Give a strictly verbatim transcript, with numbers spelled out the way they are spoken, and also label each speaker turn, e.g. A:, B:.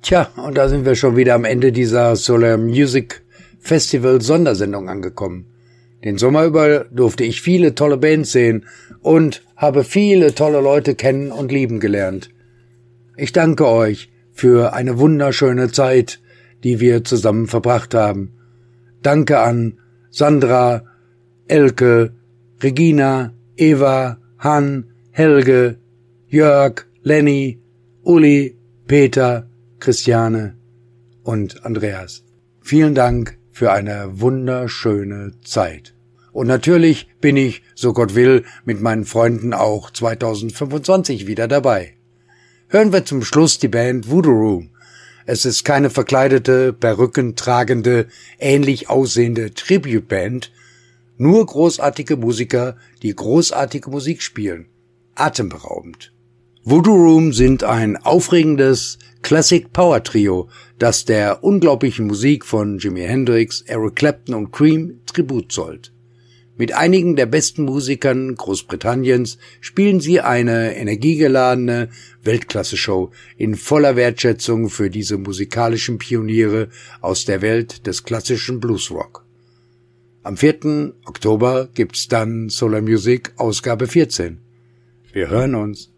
A: Tja, und da sind wir schon wieder am Ende dieser Solar Music Festival Sondersendung angekommen. Den Sommer über durfte ich viele tolle Bands sehen und habe viele tolle Leute kennen und lieben gelernt. Ich danke euch für eine wunderschöne Zeit, die wir zusammen verbracht haben. Danke an Sandra, Elke, Regina, Eva, Han, Helge, Jörg, Lenny, Uli, Peter, Christiane und Andreas. Vielen Dank für eine wunderschöne Zeit. Und natürlich bin ich, so Gott will, mit meinen Freunden auch zweitausendfünfundzwanzig wieder dabei. Hören wir zum Schluss die Band Voodoo Room. Es ist keine verkleidete, perückentragende, ähnlich aussehende Tribute-Band, nur großartige Musiker, die großartige Musik spielen. Atemberaubend. Voodoo Room sind ein aufregendes Classic-Power-Trio, das der unglaublichen Musik von Jimi Hendrix, Eric Clapton und Cream Tribut zollt. Mit einigen der besten Musikern Großbritanniens spielen sie eine energiegeladene Weltklasse-Show in voller Wertschätzung für diese musikalischen Pioniere aus der Welt des klassischen Bluesrock. Am vierten Oktober gibt's dann Solar Music Ausgabe vierzehn. Wir hören uns.